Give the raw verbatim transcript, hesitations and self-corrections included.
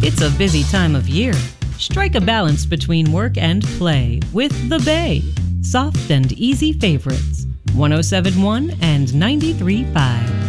It's a busy time of year. Strike a balance between work and play with The Bay. Soft and easy favorites. one oh seven point one and ninety-three point five.